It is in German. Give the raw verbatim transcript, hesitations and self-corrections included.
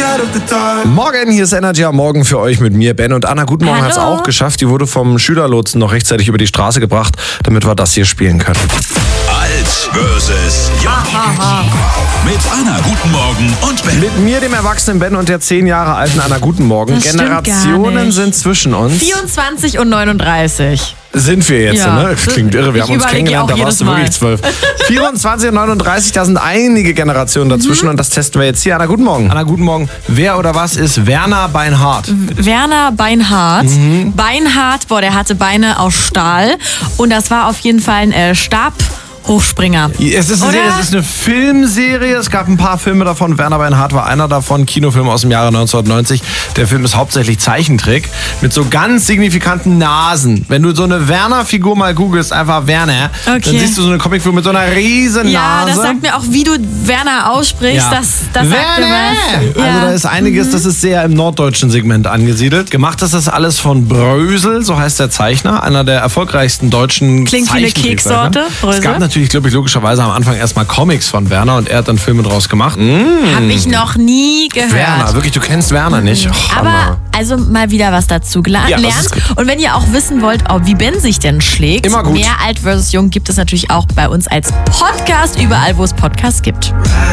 Morgen, hier ist Energy am Morgen für euch mit mir, Ben und Anna. Guten Morgen, hat es auch geschafft. Die wurde vom Schülerlotsen noch rechtzeitig über die Straße gebracht, damit wir das hier spielen können. Alt versus Jung. Mit Anna, guten Morgen und Ben. Mit mir, dem erwachsenen Ben und der zehn Jahre alten Anna, guten Morgen. Das stimmt gar Generationen nicht. sind zwischen uns. vierundzwanzig und neununddreißig. Sind wir jetzt, Ja. ne? Klingt irre, wir Ich haben uns überlege kennengelernt, auch da warst du jedes wirklich zwölf. vierundzwanzig und neununddreißig, da sind einige Generationen dazwischen und das testen wir jetzt hier. Anna, guten Morgen. Anna, guten Morgen. Wer oder was ist Werner Beinhardt? Werner Beinhardt. Mhm. Beinhardt, boah, der hatte Beine aus Stahl. Und das war auf jeden Fall ein äh, Stabhochspringer. Es ist, eine Oder? Serie, es ist eine Filmserie. Es gab ein paar Filme davon. Werner Beinhardt war einer davon. Kinofilm aus dem Jahre neunzehnhundertneunzig. Der Film ist hauptsächlich Zeichentrick mit so ganz signifikanten Nasen. Wenn du so eine Werner-Figur mal googelst, einfach Werner, Okay. dann siehst du so eine Comicfigur mit so einer riesen Ja, Nase. das sagt mir auch, wie du Werner aussprichst. Ja. Das, das sagt mir Werner! was. Also da ist einiges, das ist sehr im norddeutschen Segment angesiedelt. Gemacht ist das alles von Brösel, so heißt der Zeichner, einer der erfolgreichsten deutschen Klingt wie eine Zeichentrickzeichner. Keksorte, Es Brösel. gab natürlich, glaube ich, logischerweise am Anfang erstmal Comics von Werner und er hat dann Filme draus gemacht. Hab ich noch nie gehört. Werner, wirklich, du kennst Werner nicht. Och, Aber Anna. also mal wieder was dazu gelernt. Ja, das ist gut. Und wenn ihr auch wissen wollt, oh, wie Ben sich denn schlägt, Immer gut. mehr Alt versus Jung gibt es natürlich auch bei uns als Podcast, überall wo es Podcasts gibt.